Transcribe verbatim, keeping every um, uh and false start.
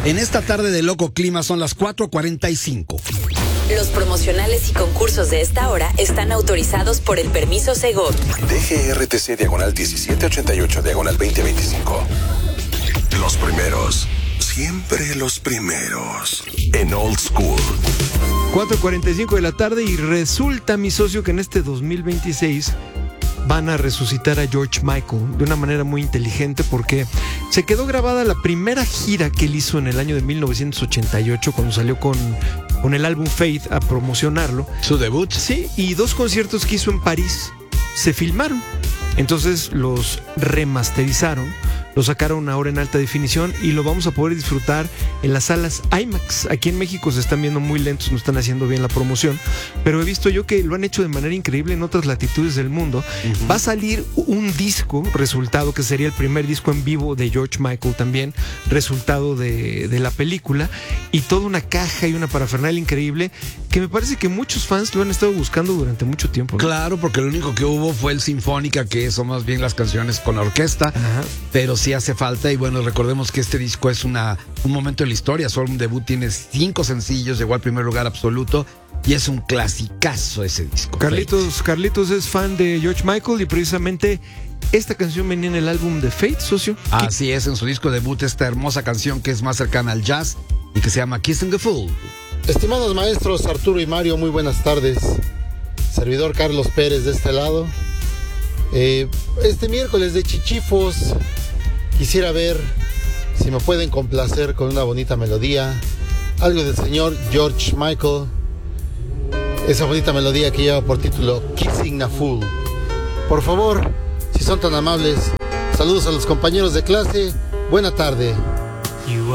En esta tarde de Loco Clima son las cuatro cuarenta y cinco. Los promocionales y concursos de esta hora están autorizados por el permiso Segov. D G R T C diagonal diecisiete ochenta y ocho diagonal veinte veinticinco. Los primeros. Siempre los primeros. En Old School. cuatro cuarenta y cinco de la tarde y resulta, mi socio, que en este dos mil veintiséis van a resucitar a George Michael de una manera muy inteligente, porque se quedó grabada la primera gira que él hizo en el año de mil novecientos ochenta y ocho cuando salió con, con el álbum Faith a promocionarlo. ¿Su debut? Sí, y dos conciertos que hizo en París se filmaron. Entonces los remasterizaron, lo sacaron ahora en alta definición y lo vamos a poder disfrutar en las salas IMAX. Aquí en México se están viendo muy lentos, no están haciendo bien la promoción, pero he visto yo que lo han hecho de manera increíble en otras latitudes del mundo. Uh-huh. Va a salir un disco, resultado que sería el primer disco en vivo de George Michael también, resultado de, de la película, y toda una caja y una parafernalia increíble que me parece que muchos fans lo han estado buscando durante mucho tiempo, ¿no? Claro, porque lo único que hubo fue el Sinfónica, que son más bien las canciones con la orquesta. Ajá. Pero sí hace falta, y bueno, recordemos que este disco es una un momento en la historia. Su álbum debut tiene cinco sencillos, llegó al primer lugar absoluto y es un clasicazo ese disco. Carlitos, Faith. Carlitos es fan de George Michael y precisamente esta canción venía en el álbum de Faith, socio. Así es, en su disco debut esta hermosa canción que es más cercana al jazz y que se llama Kissing the Fool. Estimados maestros Arturo y Mario, muy buenas tardes. Servidor Carlos Pérez de este lado. Eh, este miércoles de Chichifos quisiera ver si me pueden complacer con una bonita melodía, algo del señor George Michael, esa bonita melodía que lleva por título Kissing a Fool. Por favor, si son tan amables, saludos a los compañeros de clase, buena tarde.